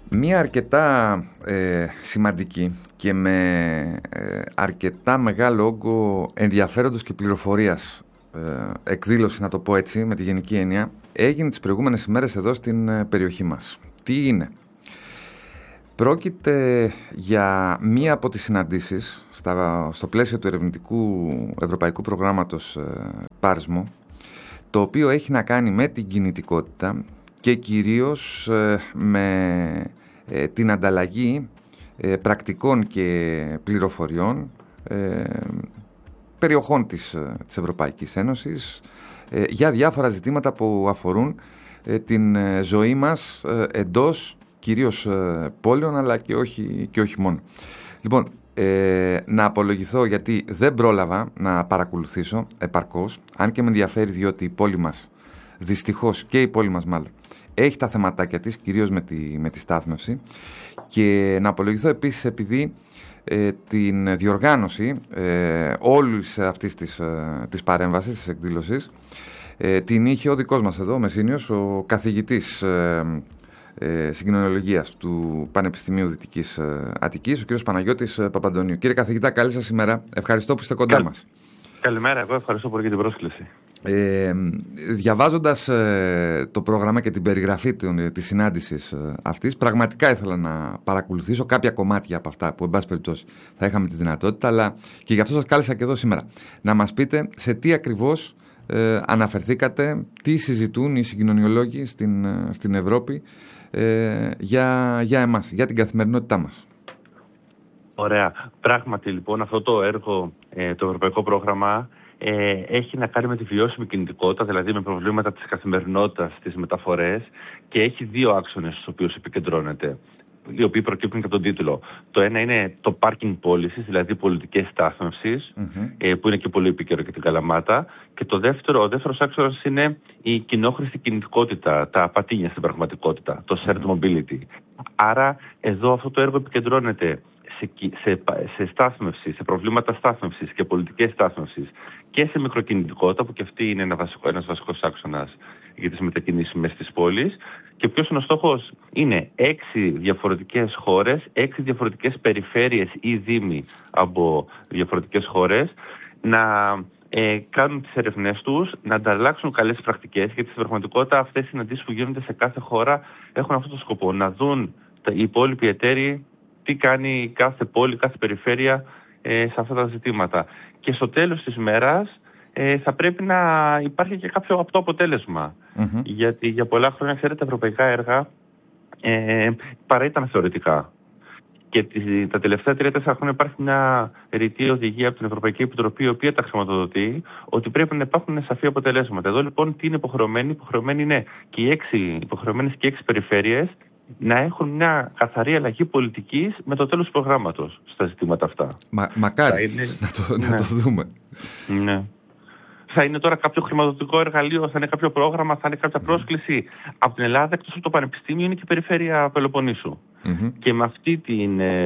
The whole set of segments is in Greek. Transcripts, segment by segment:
Μία αρκετά σημαντική και με αρκετά μεγάλο όγκο ενδιαφέροντος και πληροφορίας εκδήλωση, να το πω έτσι, με τη γενική έννοια, έγινε τις προηγούμενες ημέρες εδώ στην περιοχή μας. Τι είναι? Πρόκειται για μία από τις συναντήσεις στο πλαίσιο του ερευνητικού ευρωπαϊκού προγράμματος Πάρισμο, το οποίο έχει να κάνει με την κινητικότητα και κυρίως με την ανταλλαγή πρακτικών και πληροφοριών περιοχών της Ευρωπαϊκής Ένωσης για διάφορα ζητήματα που αφορούν την ζωή μας εντός κυρίως πόλεων, αλλά και όχι μόνο. Λοιπόν, να απολογηθώ γιατί δεν πρόλαβα να παρακολουθήσω επαρκώς, αν και με ενδιαφέρει διότι η πόλη μας, δυστυχώς και η πόλη μας μάλλον, έχει τα θεματάκια της, κυρίως με τη στάθμευση, και να απολογηθώ επίσης επειδή την διοργάνωση όλης αυτής της παρέμβασης, της εκδήλωσης, την είχε ο δικός μας εδώ, ο Μεσίνιος, ο καθηγητής συγκοινωνιολογίας του Πανεπιστημίου Δυτικής Αττικής, ο κ. Παναγιώτης Παπαντονίου. Κύριε καθηγητά, καλή σας ημέρα. Ευχαριστώ που είστε κοντά μας. Καλημέρα, εγώ ευχαριστώ πολύ για την πρόσκληση. Διαβάζοντας το πρόγραμμα και την περιγραφή της συνάντησης αυτής, πραγματικά ήθελα να παρακολουθήσω κάποια κομμάτια από αυτά που εν πάση περιπτώσει θα είχαμε τη δυνατότητα, αλλά και γι' αυτό σας κάλεσα και εδώ σήμερα να μας πείτε σε τι ακριβώς αναφερθήκατε, τι συζητούν οι συγκοινωνιολόγοι στην Ευρώπη για εμάς, για την καθημερινότητά μας. Ωραία. Πράγματι λοιπόν αυτό το έργο, το ευρωπαϊκό πρόγραμμα, έχει να κάνει με τη βιώσιμη κινητικότητα, δηλαδή με προβλήματα της καθημερινότητας στις μεταφορές, και έχει δύο άξονες στους οποίους επικεντρώνεται, οι οποίοι προκύπτουν και από τον τίτλο. Το ένα είναι το parking policies, δηλαδή πολιτικές στάθμευσης, που είναι και πολύ επίκαιρο και την Καλαμάτα. Και ο δεύτερος άξονας είναι η κοινόχρηστη κινητικότητα, τα πατίνια στην πραγματικότητα, το shared mobility. Άρα εδώ αυτό το έργο επικεντρώνεται σε στάθμευση, σε προβλήματα στάθμευσης και πολιτικές στάθμευσης και σε μικροκινητικότητα, που και αυτή είναι ένας βασικός άξονας για τις μετακινήσεις μέσα στις πόλεις. Και ποιος είναι ο στόχος? Είναι 6 διαφορετικές χώρες, 6 διαφορετικές περιφέρειες ή δήμοι από διαφορετικές χώρες να κάνουν τις ερευνές τους, να ανταλλάξουν καλές πρακτικές, γιατί στην πραγματικότητα αυτές οι συναντήσεις που γίνονται σε κάθε χώρα έχουν αυτό το σκοπό, να δουν οι υπόλοιποι εταίροι τι κάνει κάθε πόλη, κάθε περιφέρεια σε αυτά τα ζητήματα. Και στο τέλος της μέρας θα πρέπει να υπάρχει και κάποιο απτό αποτέλεσμα. Γιατί για πολλά χρόνια, ξέρετε, ευρωπαϊκά έργα παρά ήταν θεωρητικά. Και τα τελευταία 3-4 χρόνια υπάρχει μια ρητή οδηγία από την Ευρωπαϊκή Επιτροπή, η οποία τα χρηματοδοτεί, ότι πρέπει να υπάρχουν σαφή αποτελέσματα. Εδώ λοιπόν τι είναι υποχρεωμένοι? Υποχρεωμένοι είναι και οι 6 περιφέρειες να έχουν μια καθαρή αλλαγή πολιτικής με το τέλος του προγράμματος στα ζητήματα αυτά. Μακάρι να το δούμε. Ναι. Θα είναι τώρα κάποιο χρηματοδοτικό εργαλείο, θα είναι κάποιο πρόγραμμα, θα είναι κάποια πρόσκληση. Από την Ελλάδα, εκτός από το Πανεπιστήμιο, είναι και η περιφέρεια Πελοποννήσου. Και με αυτή τη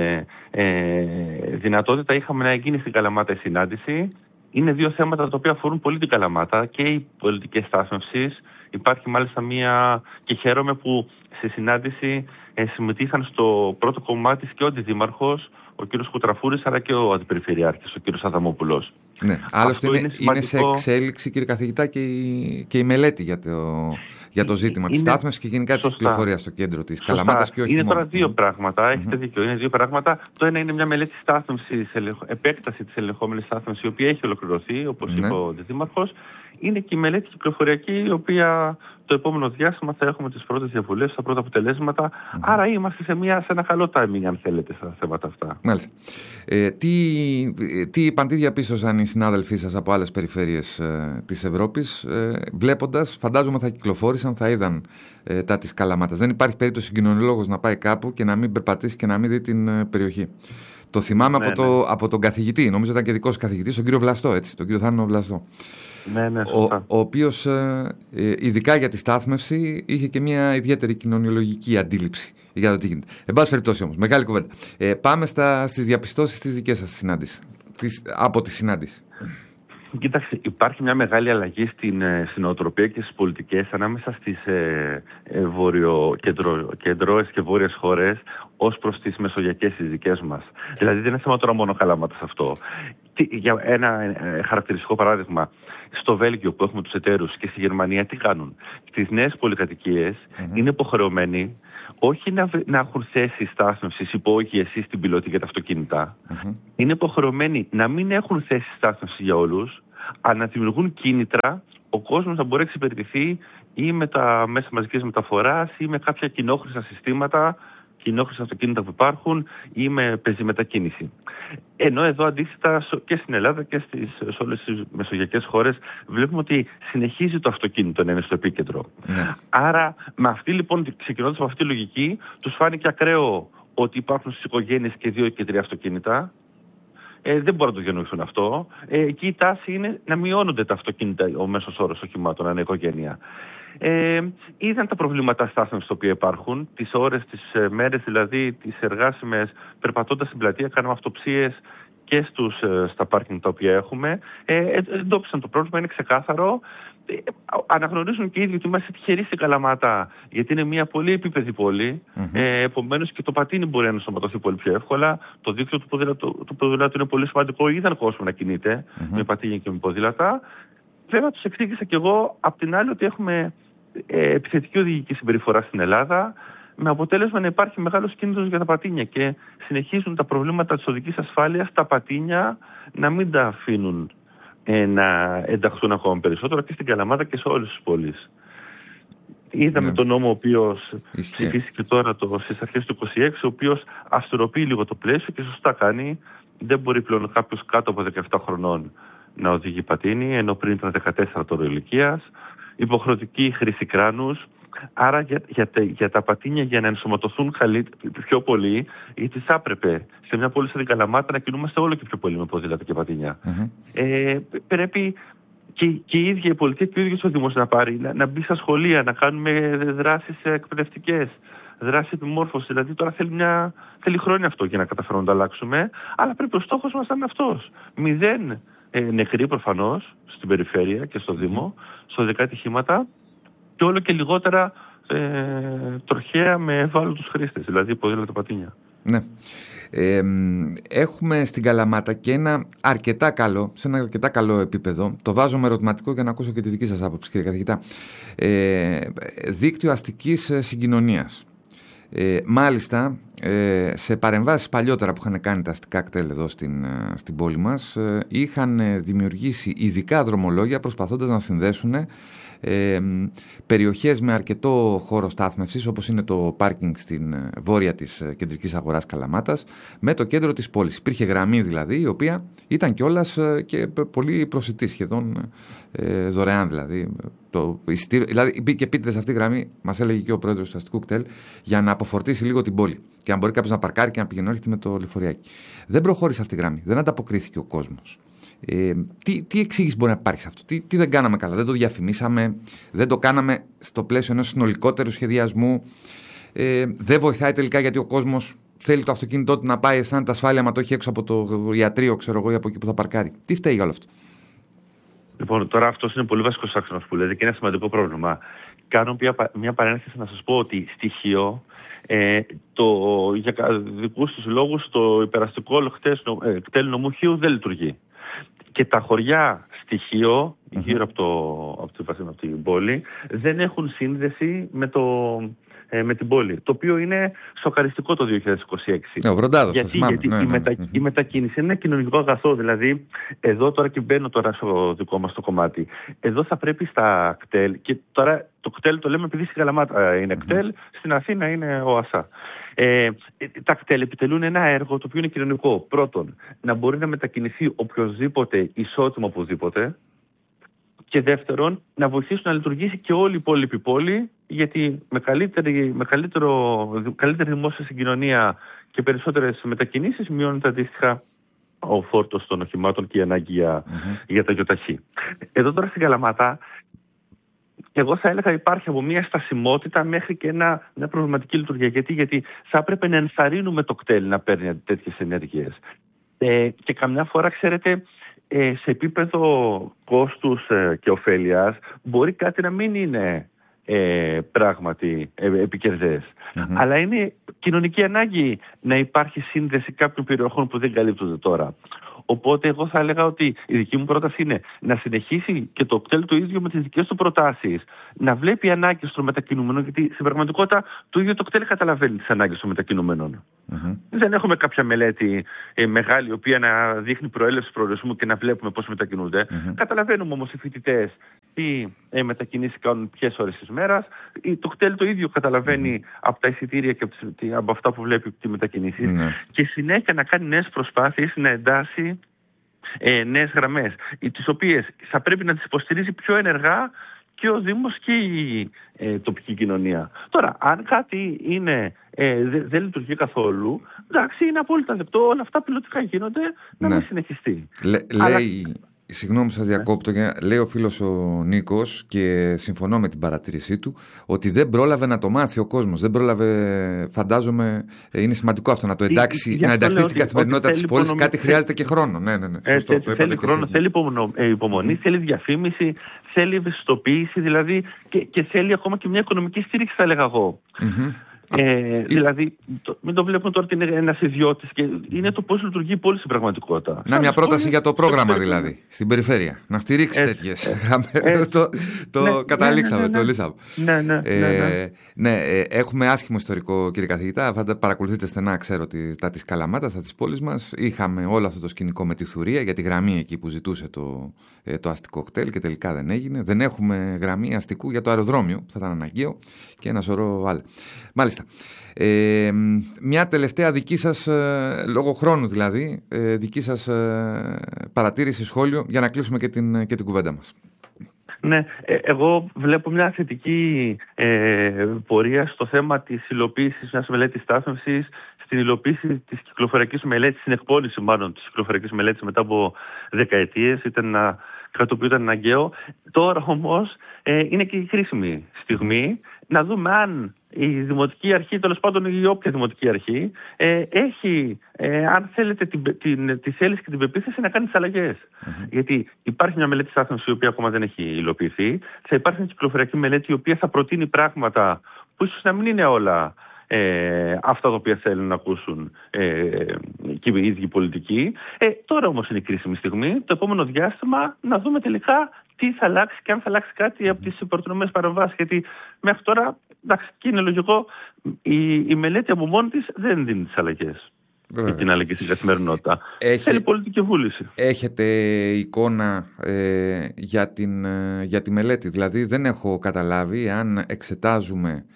δυνατότητα είχαμε να γίνει στην Καλαμάτα η συνάντηση. Είναι δύο θέματα τα οποία αφορούν πολύ την Καλαμάτα, και οι πολιτικές στάθμευσης. Υπάρχει μάλιστα και χαίρομαι που στη συνάντηση συμμετείχαν στο πρώτο κομμάτι και ο αντιδήμαρχος, ο κύριος Κουτραφούρης, αλλά και ο αντιπεριφερειάρχης, ο κύριος Αδαμόπουλος. Ναι, άλλωστε είναι σε εξέλιξη, κύριε καθηγητά, και η μελέτη για το ζήτημα της στάθμευσης και γενικά της κυκλοφορίας στο κέντρο της Καλαμάτας και όχι είναι μόνο. Τώρα δύο πράγματα, έχετε δίκιο, είναι δύο πράγματα. Το ένα είναι μια μελέτη στάθμευσης, επέκταση της ελεγχόμενης στάθμευσης, η οποία έχει ολοκληρωθεί, όπως είπε ο αντιδήμαρχος. Είναι και η μελέτη κυκλοφοριακή, η οποία το επόμενο διάστημα θα έχουμε τις πρώτες διαβουλεύσεις, τα πρώτα αποτελέσματα. Άρα είμαστε σε ένα καλό timing, αν θέλετε, στα θέματα αυτά. Μάλιστα. Τι διαπίστωσαν οι συνάδελφοί σας από άλλες περιφέρειες της Ευρώπης, βλέποντας, φαντάζομαι θα κυκλοφόρησαν, θα είδαν τα της Καλαμάτας. Δεν υπάρχει περίπτωση συγκοινωνιολόγος να πάει κάπου και να μην περπατήσει και να μην δει την περιοχή. Το θυμάμαι από τον καθηγητή, νομίζω ήταν και δικός καθηγητής, τον κύριο Βλαστό, έτσι, τον κύριο Θάνο Βλαστό. Ο οποίος ειδικά για τη στάθμευση είχε και μια ιδιαίτερη κοινωνιολογική αντίληψη για το τι γίνεται. Εν πάση περιπτώσει όμως, μεγάλη κουβέντα. Πάμε στις διαπιστώσεις της δικές σας συνάντησης, από τη συνάντηση. Κοίταξε, υπάρχει μια μεγάλη αλλαγή στην νοοτροπία και στις πολιτικές ανάμεσα στις κεντρώες και βόρειες χώρες ως προς τις μεσογειακές, τις δικές μας. Δηλαδή δεν είναι θέμα τώρα μόνο Καλαμάτας αυτό. Για ένα χαρακτηριστικό παράδειγμα, στο Βέλγιο που έχουμε τους εταίρους και στη Γερμανία τι κάνουν? Στις νέες πολυκατοικίες είναι υποχρεωμένοι όχι να έχουν θέσεις στάθμευσης υπόγειες ή στην πιλότη για τα αυτοκίνητα. Είναι υποχρεωμένοι να μην έχουν θέσεις στάθμευσης για όλους, αλλά να δημιουργούν κίνητρα ο κόσμος να μπορεί να εξυπηρετηθεί ή με τα μέσα μαζικής μεταφοράς ή με κάποια κοινόχρηστα συστήματα, κοινόχρηστα αυτοκίνητα που υπάρχουν ή με πεζημετακίνηση. Ενώ εδώ αντίθετα και στην Ελλάδα και σε όλες τις μεσογειακές χώρες βλέπουμε ότι συνεχίζει το αυτοκίνητο να είναι στο επίκεντρο. Άρα με αυτή λοιπόν, ξεκινώντας από αυτή τη λογική, τους φάνηκε ακραίο ότι υπάρχουν στις οικογένειες και 2 και 3 αυτοκίνητα. Δεν μπορούν να το διανοηθούν αυτό. Εκεί η τάση είναι να μειώνονται τα αυτοκίνητα, ο μέσος όρος οχημάτων ανά οικογένεια. Είδαν τα προβλήματα στάθμευσης τα οποία υπάρχουν, τις ώρες, τις μέρες δηλαδή, τις εργάσιμες, περπατώντας στην πλατεία, κάναμε αυτοψίες και στα πάρκινγκ τα οποία έχουμε. Εντόπισαν το πρόβλημα, είναι ξεκάθαρο. Αναγνωρίζουν και οι ίδιοι ότι είμαστε τυχεροί στην Καλαμάτα, γιατί είναι μια πολύ επίπεδη πόλη. Επομένως και το πατίνι μπορεί να ενσωματωθεί πολύ πιο εύκολα. Το δίκτυο του ποδηλάτου είναι πολύ σημαντικό. Είδαν κόσμο να κινείται με πατίνια και με ποδήλατα. Βέβαια, τους εξήγησα κι εγώ απ' την άλλη ότι έχουμε επιθετική οδηγική συμπεριφορά στην Ελλάδα, με αποτέλεσμα να υπάρχει μεγάλος κίνδυνος για τα πατίνια και συνεχίζουν τα προβλήματα της οδικής ασφάλειας, τα πατίνια να μην τα αφήνουν να ενταχθούν ακόμα περισσότερο και στην Καλαμάτα και σε όλες τις πόλεις. Είδαμε τον νόμο ο οποίος ψηφίστηκε τώρα στις αρχές του 2026, ο οποίος αυστηροποιεί λίγο το πλαίσιο και σωστά κάνει. Δεν μπορεί πλέον κάποιος κάτω από 17 χρονών να οδηγεί πατίνι, ενώ πριν ήταν 14 τώρα ηλικίας. Υποχρεωτική χρήση κράνους. Άρα για τα πατίνια για να ενσωματωθούν πιο πολύ, γιατί θα έπρεπε σε μια πόλη σαν την Καλαμάτα να κινούμαστε όλο και πιο πολύ με ποδήλατα και πατίνια. Πρέπει και η ίδια η πολιτεία και ο ίδιος ο Δήμος να μπει στα σχολεία, να κάνουμε δράσεις εκπαιδευτικές, δράσεις επιμόρφωσης. Δηλαδή τώρα θέλει χρόνια αυτό για να καταφέρουμε να το αλλάξουμε, αλλά πρέπει ο στόχος μας να είναι αυτός. 0 νεκροί προφανώς στην περιφέρεια και στο Δήμο, στο οδικά ατυχήματα, και όλο και λιγότερα τροχαία με ευάλωτους χρήστες, δηλαδή ποδήλατα πατίνια. Ναι. Έχουμε στην Καλαμάτα και σε ένα αρκετά καλό επίπεδο, το βάζω με ερωτηματικό για να ακούσω και τη δική σας άποψη, κύριε καθηγητά, δίκτυο αστικής συγκοινωνίας. Μάλιστα, σε παρεμβάσεις παλιότερα που είχαν κάνει τα αστικά κτέλ εδώ στην πόλη μας, είχαν δημιουργήσει ειδικά δρομολόγια προσπαθώντας να συνδέσουν περιοχές με αρκετό χώρο στάθμευσης, όπως είναι το πάρκινγκ στην βόρεια της κεντρικής αγοράς Καλαμάτας, με το κέντρο της πόλης. Υπήρχε γραμμή δηλαδή, η οποία ήταν κιόλας και πολύ προσιτή, σχεδόν δωρεάν δηλαδή. Δηλαδή μπήκε επίτηδες σε αυτή τη γραμμή, μας έλεγε και ο πρόεδρος του αστικού κτέλ, για να αποφορτήσει λίγο την πόλη και να μπορεί κάποιος να παρκάρει και να πηγαίνει έρχεται με το λεωφοριάκι. Δεν προχώρησε αυτή τη γραμμή, δεν ανταποκρίθηκε ο κόσμος. Τι εξήγηση μπορεί να υπάρχει σε αυτό, τι δεν κάναμε καλά, δεν το διαφημίσαμε, δεν το κάναμε στο πλαίσιο ενός συνολικότερου σχεδιασμού, δεν βοηθάει τελικά γιατί ο κόσμος θέλει το αυτοκίνητό του να πάει, αισθάνεται ασφάλεια, μα το έχει έξω από το ιατρείο, ξέρω εγώ, ή από εκεί που θα παρκάρει. Τι φταίει για όλο αυτό? Λοιπόν, τώρα αυτός είναι πολύ βασικός άξονας που λέτε και είναι ένα σημαντικό πρόβλημα. Κάνω μια παρένθεση να σας πω ότι στοιχείο για δικούς τους λόγους το υπεραστικό κτέλ νομού Χίου δεν λειτουργεί. Και τα χωριά στοιχείο γύρω από την πόλη δεν έχουν σύνδεση με την πόλη. Το οποίο είναι σοκαριστικό το 2026. Γιατί η μετακίνηση είναι ένα κοινωνικό αγαθό. Δηλαδή, εδώ τώρα και μπαίνω στο δικό μας το κομμάτι. Εδώ θα πρέπει στα κτέλ, και τώρα το κτέλ το λέμε επειδή στην Καλαμάτα είναι κτέλ, στην Αθήνα είναι ο ΑΣΑ. Τα κτέλ επιτελούν ένα έργο το οποίο είναι κοινωνικό. Πρώτον, να μπορεί να μετακινηθεί οποιοδήποτε ισότιμο οπουδήποτε. Και δεύτερον, να βοηθήσουν να λειτουργήσει και όλη η υπόλοιπη πόλη, γιατί με καλύτερη δημόσια συγκοινωνία και περισσότερες μετακινήσεις μειώνεται αντίστοιχα ο φόρτος των οχημάτων και η ανάγκη για τα γιοταχή. Εδώ τώρα στην Καλαμάτα, εγώ θα έλεγα υπάρχει από μια στασιμότητα μέχρι και μια προβληματική λειτουργία. Γιατί θα έπρεπε να ενθαρρύνουμε το κτέλ να παίρνει τέτοιες ενέργειες. Και καμιά φορά, ξέρετε, σε επίπεδο κόστους και ωφέλειας μπορεί κάτι να μην είναι πράγματι επικερδές. Αλλά είναι κοινωνική ανάγκη να υπάρχει σύνδεση κάποιων περιοχών που δεν καλύπτονται τώρα. Οπότε εγώ θα έλεγα ότι η δική μου πρόταση είναι να συνεχίσει και το κτέλ το ίδιο με τις δικές του προτάσεις. Να βλέπει ανάγκες των μετακινούμενων, γιατί στην πραγματικότητα το ίδιο το κτέλ καταλαβαίνει τις ανάγκες των μετακινούμενων. Δεν έχουμε κάποια μελέτη μεγάλη, η οποία να δείχνει προέλευση προορισμού και να βλέπουμε πώς μετακινούνται. Καταλαβαίνουμε όμως οι φοιτητές τι μετακινήσεις κάνουν ποιες ώρες της μέρας. Το κτέλ το ίδιο καταλαβαίνει από τα εισιτήρια και από αυτά που βλέπει τι μετακινήσεις. Και συνέχεια να κάνει νέες προσπάθειες να εντάσει νέες γραμμές, τις οποίες θα πρέπει να τις υποστηρίζει πιο ενεργά και ο Δήμος και η τοπική κοινωνία. Τώρα, αν κάτι δεν λειτουργεί καθόλου, εντάξει, είναι απόλυτα δεκτό, όλα αυτά πιλωτικά γίνονται, να μην συνεχιστεί. Συγγνώμη σας διακόπτω, λέει ο φίλος ο Νίκος και συμφωνώ με την παρατήρησή του ότι δεν πρόλαβε να το μάθει ο κόσμος. Δεν πρόλαβε, φαντάζομαι, είναι σημαντικό αυτό να το εντάξει, να ενταχθεί στην καθημερινότητα της πόλης. Κάτι χρειάζεται και χρόνο. Ναι. Σωστό, θέλει χρόνο, θέλει υπομονή, θέλει διαφήμιση, θέλει ευαισθητοποίηση δηλαδή και θέλει ακόμα και μια οικονομική στήριξη, θα έλεγα εγώ. Δηλαδή, μην το βλέπουμε τώρα ότι είναι ένας ιδιώτης και είναι το πώς λειτουργεί η πόλη στην πραγματικότητα. Μια πρόταση για το πρόγραμμα δηλαδή, στην περιφέρεια. Να στηρίξει τέτοιες. Καταλήξαμε, το λύσαμε. Ναι, έχουμε άσχημο ιστορικό, κύριε καθηγητά. Θα παρακολουθείτε στενά, ξέρω, τα της Καλαμάτας, τα της πόλης μας. Είχαμε όλο αυτό το σκηνικό με τη Θουρία για τη γραμμή εκεί που ζητούσε το αστικό κτέλ και τελικά δεν έγινε. Δεν έχουμε γραμμή αστικού για το αεροδρόμιο, που θα ήταν αναγκαίο, και ένα σωρό άλλα. Μάλιστα. Μια τελευταία δική σας, λόγω χρόνου δηλαδή, δική σας παρατήρηση, σχόλιο, για να κλείσουμε και την κουβέντα μας. Ναι, εγώ βλέπω μια θετική πορεία στο θέμα της υλοποίησης μιας μελέτης στάθμευσης, στην υλοποίηση της κυκλοφοριακής μελέτης, στην εκπόνηση μάλλον της κυκλοφοριακής μελέτης μετά από δεκαετίες, κάτι το οποίο ήταν αναγκαίο. Τώρα όμως είναι και η χρήσιμη στιγμή να δούμε αν η Δημοτική Αρχή, τέλος πάντων η όποια Δημοτική Αρχή, έχει, αν θέλετε, τη θέληση και την πεποίθηση να κάνει τις αλλαγές. Γιατί υπάρχει μια μελέτη στάθμευσης η οποία ακόμα δεν έχει υλοποιηθεί. Θα υπάρχει μια κυκλοφοριακή μελέτη η οποία θα προτείνει πράγματα που ίσως να μην είναι όλα αυτά τα οποία θέλουν να ακούσουν και οι ίδιοι πολιτικοί. Τώρα όμως είναι η κρίσιμη στιγμή, το επόμενο διάστημα, να δούμε τελικά τι θα αλλάξει και αν θα αλλάξει κάτι από τις προτινόμενες παρεμβάσεις. Γιατί μέχρι τώρα, εντάξει, και είναι λογικό, η μελέτη από μόνη της δεν δίνει τις αλλαγές. Και την αλλαγή στην καθημερινότητα. Θέλει πολιτική βούληση. Έχετε εικόνα για τη μελέτη? Δηλαδή δεν έχω καταλάβει αν εξετάζουμε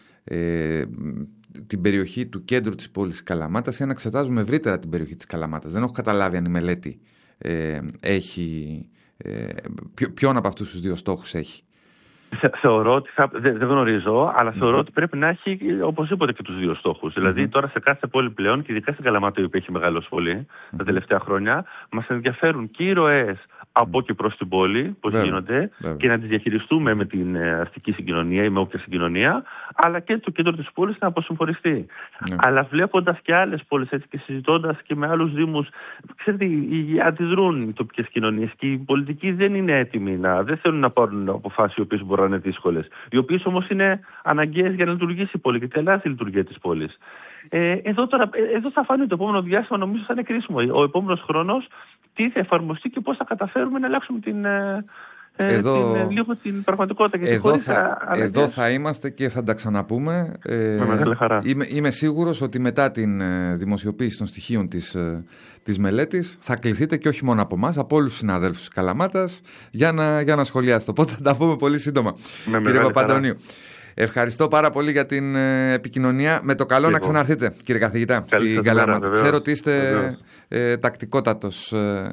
την περιοχή του κέντρου της πόλης Καλαμάτας ή αν εξετάζουμε ευρύτερα την περιοχή της Καλαμάτας. Δεν έχω καταλάβει αν η μελέτη έχει... ποιον από αυτούς τους δύο στόχους έχει. Θεωρώ ότι δεν γνωρίζω, αλλά θεωρώ ότι πρέπει να έχει οπωσδήποτε και τους δύο στόχους. Δηλαδή, τώρα σε κάθε πόλη πλέον, και ειδικά στην Καλαμάτα, η οποία έχει μεγαλώσει πολύ τα τελευταία χρόνια, μας ενδιαφέρουν και οι ροές από και προς την πόλη, πώς γίνονται, και να τις διαχειριστούμε με την αστική συγκοινωνία ή με όποια συγκοινωνία, αλλά και το κέντρο της πόλης να αποσυμφοριστεί. Αλλά βλέποντας και άλλες πόλεις έτσι, και συζητώντας και με άλλους δήμους, ξέρετε, αντιδρούν οι τοπικές κοινωνίες και οι πολιτικοί δεν είναι έτοιμοι δεν θέλουν να πάρουν αποφάσεις οι οποίες μπορεί να είναι δύσκολες, οι οποίες όμως είναι αναγκαίες για να λειτουργήσει η πόλη και τη αλλάζει η λειτουργία της πόλης. Εδώ θα φανεί το επόμενο διάστημα, νομίζω θα είναι κρίσιμο. Ο επόμενος χρόνος τι θα εφαρμοστεί και πώς θα καταφέρουμε να αλλάξουμε λίγο την πραγματικότητα. Εδώ θα είμαστε και θα τα ξαναπούμε. Με μεγάλη χαρά. Είμαι σίγουρος ότι μετά την δημοσιοποίηση των στοιχείων της μελέτης θα κληθείτε και όχι μόνο από εμάς, από όλους τους συναδέλφους της Καλαμάτας για να σχολιάσετε. Οπότε θα τα πούμε πολύ σύντομα. Κύριε Παπαντονίου. Ευχαριστώ πάρα πολύ για την επικοινωνία. Με το καλό να ξαναρθείτε, κύριε καθηγητά, στην Καλαμάτα. Ξέρω ότι είστε τακτικότατος,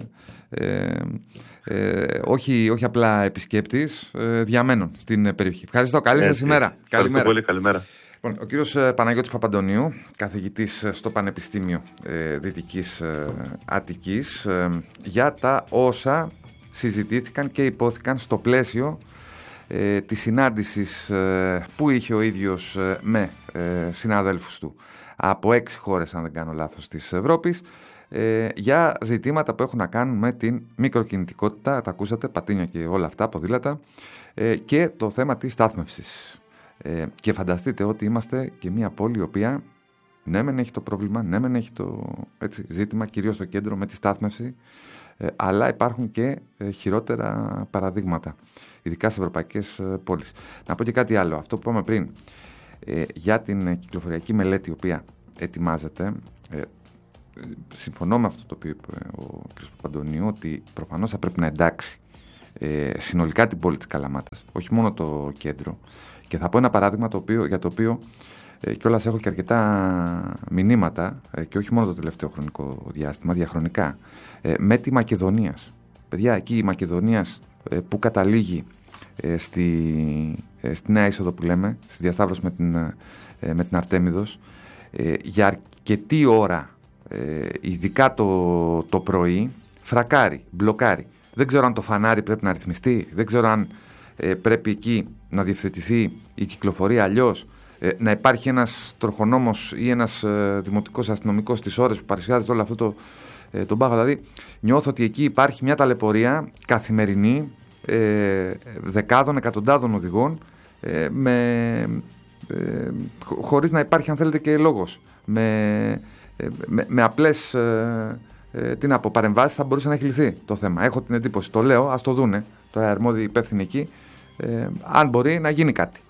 όχι απλά επισκέπτης, διαμένων στην περιοχή. Ευχαριστώ. Καλή σας ημέρα. Καλημέρα. Πολύ καλημέρα. Ο κύριος Παναγιώτης Παπαντονίου, καθηγητής στο Πανεπιστήμιο Δυτικής Αττικής, για τα όσα συζητήθηκαν και υπόθηκαν στο πλαίσιο της συνάντησης που είχε ο ίδιος με συναδέλφους του από 6 χώρες, αν δεν κάνω λάθος, της Ευρώπης, για ζητήματα που έχουν να κάνουν με την μικροκινητικότητα, τα ακούσατε, πατίνια και όλα αυτά, ποδήλατα, και το θέμα της στάθμευσης. Και φανταστείτε ότι είμαστε και μια πόλη η οποία ναι μεν έχει το πρόβλημα, ναι μεν έχει το ζήτημα κυρίως στο κέντρο με τη στάθμευση, αλλά υπάρχουν και χειρότερα παραδείγματα, ειδικά σε ευρωπαϊκές πόλεις. Να πω και κάτι άλλο, αυτό που είπαμε πριν, για την κυκλοφοριακή μελέτη η οποία ετοιμάζεται, συμφωνώ με αυτό το οποίο είπε ο κ. Παπαντονίου, ότι προφανώς θα πρέπει να εντάξει συνολικά την πόλη της Καλαμάτας, όχι μόνο το κέντρο. Και θα πω ένα παράδειγμα για το οποίο κιόλας έχω και αρκετά μηνύματα, και όχι μόνο το τελευταίο χρονικό διάστημα, διαχρονικά, με τη Μακεδονίας. Παιδιά, εκεί η Μακεδονίας που καταλήγει στη νέα είσοδο που λέμε, στη διασταύρωση με την Αρτέμιδος, για αρκετή ώρα, ειδικά το πρωί, φρακάρει, μπλοκάρει. Δεν ξέρω αν το φανάρι πρέπει να ρυθμιστεί, δεν ξέρω αν πρέπει εκεί να διευθετηθεί η κυκλοφορία αλλιώς, να υπάρχει ένας τροχονόμος ή ένας δημοτικός αστυνομικός στις ώρες που παρουσιάζεται όλο αυτό τον πάγο. Δηλαδή νιώθω ότι εκεί υπάρχει μια ταλαιπωρία καθημερινή δεκάδων, εκατοντάδων οδηγών, χωρίς να υπάρχει, αν θέλετε, και λόγος. Με απλές παρεμβάσεις θα μπορούσε να έχει λυθεί το θέμα. Έχω την εντύπωση, το λέω, ας το δούνε τώρα οι αρμόδιοι υπεύθυνοι εκεί, αν μπορεί να γίνει κάτι.